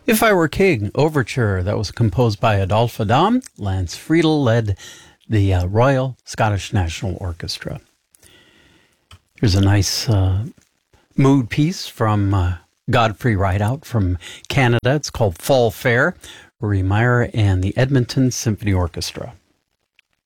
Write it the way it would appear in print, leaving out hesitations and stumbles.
If I Were King Overture, that was composed by Adolphe Adam. Lance Friedel led the Royal Scottish National Orchestra. Here's a nice mood piece from Godfrey Rideout from Canada. It's called Fall Fair, Rory Meyer and the Edmonton Symphony Orchestra.